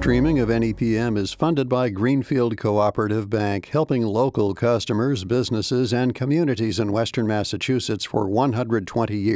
streaming of NEPM is funded by Greenfield Cooperative Bank, helping local customers, businesses, and communities in Western Massachusetts for 120 years.